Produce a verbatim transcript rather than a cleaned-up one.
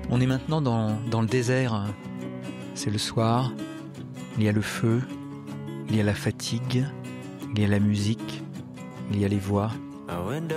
On est maintenant dans, dans le désert. C'est le soir, il y a le feu, il y a la fatigue, il y a la musique, il y a les voix.